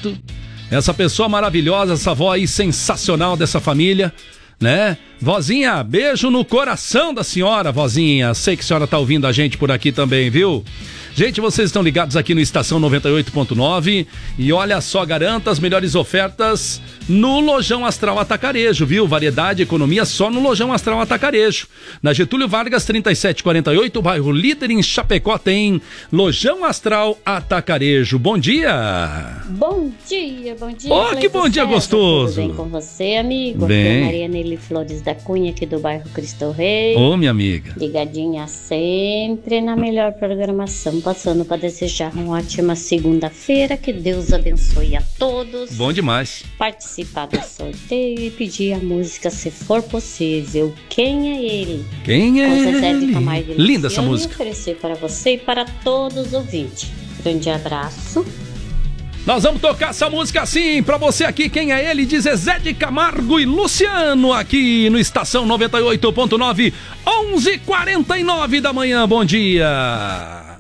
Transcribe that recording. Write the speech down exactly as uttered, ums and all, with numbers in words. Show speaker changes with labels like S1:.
S1: Renato, essa pessoa maravilhosa, essa avó aí sensacional dessa família, né? Vozinha, beijo no coração da senhora, vozinha. Sei que a senhora tá ouvindo a gente por aqui também, viu? Gente, vocês estão ligados aqui no Estação noventa e oito ponto nove e olha só, garanta as melhores ofertas no Lojão Astral Atacarejo, viu? Variedade e economia só no Lojão Astral Atacarejo. Na Getúlio Vargas, trinta e sete quarenta e oito, bairro Líder, em Chapecó, tem Lojão Astral Atacarejo. Bom dia!
S2: Bom dia, bom dia.
S1: Oh, que bom dia gostoso!
S2: Tudo bem com você, amigo?
S1: Bem.
S2: Aqui é Maria Nelly Flores da Cunha, aqui do bairro Cristo Rei.
S1: Ô, minha amiga.
S2: Ligadinha sempre na melhor programação. Passando para desejar uma ótima segunda-feira, que Deus abençoe a todos.
S1: Bom demais.
S2: Participar do sorteio e pedir a música, se for possível. Quem é ele?
S1: Quem é
S2: Com Zezé de
S1: ele?
S2: Camargo e
S1: Linda essa
S2: Luciano,
S1: música.
S2: oferecer para você e para todos os ouvintes. Grande abraço.
S1: Nós vamos tocar essa música assim pra você aqui. Quem é ele? Diz Zezé de Camargo e Luciano, aqui no Estação noventa e oito ponto nove, onze e quarenta e nove da manhã. Bom dia.